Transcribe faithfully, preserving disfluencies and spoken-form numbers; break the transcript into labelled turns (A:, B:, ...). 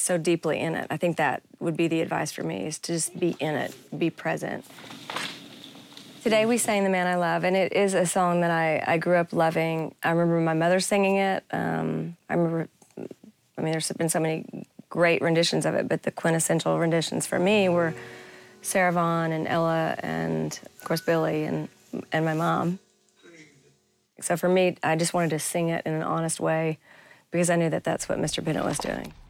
A: so deeply in it. I think that would be the advice for me, is to just be in it, be present. Today we sang The Man I Love, and it is a song that I, I grew up loving. I remember my mother singing it. Um, I remember, I mean, there's been so many great renditions of it, but the quintessential renditions for me were Sarah Vaughan and Ella and, of course, Billy and, and my mom. So for me, I just wanted to sing it in an honest way because I knew that that's what Mister Bennett was doing.